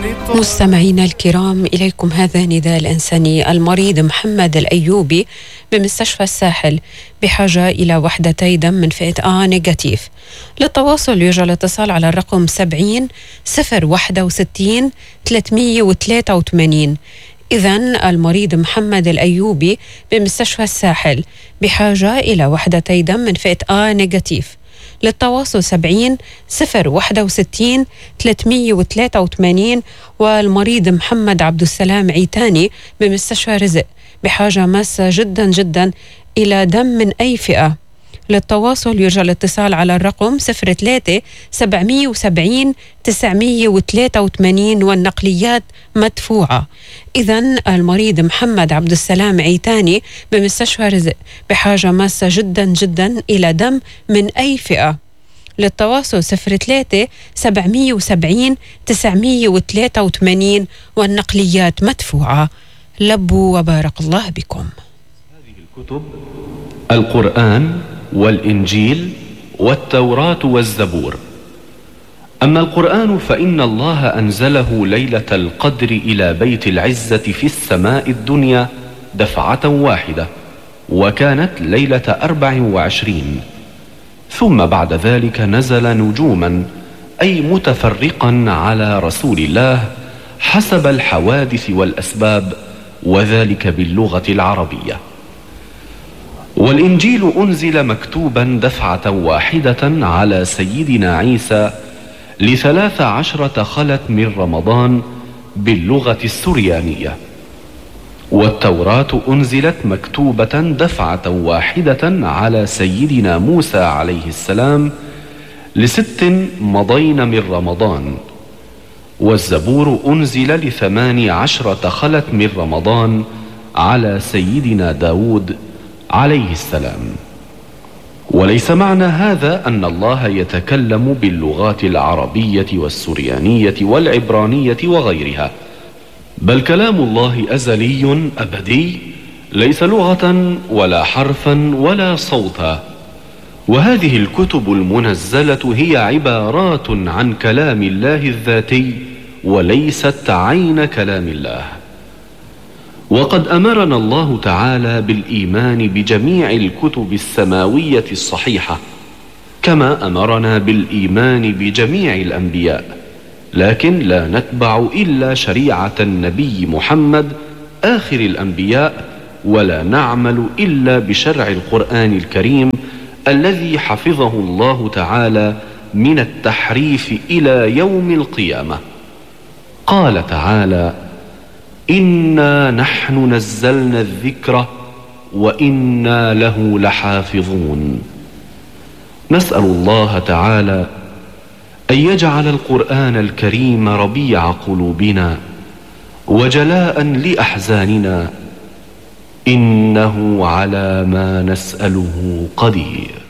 مستمعينا الكرام، إليكم هذا نداء الإنساني. المريض محمد الأيوبي بمستشفى الساحل بحاجة إلى وحدتي دم من فئة A نيجاتيف. للتواصل يرجى الاتصال على الرقم 70 061 383. إذن المريض محمد الأيوبي بمستشفى الساحل بحاجة إلى وحدتي دم من فئة A نيجاتيف. للتواصل 70 061 383. والمريض محمد عبد السلام عيتاني بمستشفى رزق بحاجة ماسة جدا جدا إلى دم من أي فئة. للتواصل يرجى الاتصال على الرقم 03 770 983 والنقليات مدفوعة. إذن المريض محمد عبد السلام عيتاني بمستشفى رزق بحاجة ماسة جدا جدا إلى دم من أي فئة. للتواصل 03 770 983 والنقليات مدفوعة. لبوا وبارك الله بكم. هذه الكتب القرآن والإنجيل والتوراة والزبور. أما القرآن فإن الله أنزله ليلة القدر إلى بيت العزة في السماء الدنيا دفعة واحدة، وكانت ليلة 24. ثم بعد ذلك نزل نجوما، أي متفرقا على رسول الله حسب الحوادث والأسباب، وذلك باللغة العربية. والإنجيل أنزل مكتوبا دفعة واحدة على سيدنا عيسى ل13 خلت من رمضان باللغة السريانية. والتوراة أنزلت مكتوبة دفعة واحدة على سيدنا موسى عليه السلام ل6 مضين من رمضان. والزبور أنزل ل18 خلت من رمضان على سيدنا داود عليه السلام. وليس معنى هذا أن الله يتكلم باللغات العربية والسريانية والعبرانية وغيرها، بل كلام الله أزلي أبدي، ليس لغة ولا حرفا ولا صوتا. وهذه الكتب المنزلة هي عبارات عن كلام الله الذاتي، وليست عين كلام الله. وقد أمرنا الله تعالى بالإيمان بجميع الكتب السماوية الصحيحة، كما أمرنا بالإيمان بجميع الأنبياء، لكن لا نتبع إلا شريعة النبي محمد آخر الأنبياء، ولا نعمل إلا بشرع القرآن الكريم الذي حفظه الله تعالى من التحريف إلى يوم القيامة. قال تعالى: إنا نحن نزلنا الذكر وإنا له لحافظون. نسأل الله تعالى أن يجعل القرآن الكريم ربيع قلوبنا وجلاء لأحزاننا، إنه على ما نسأله قدير.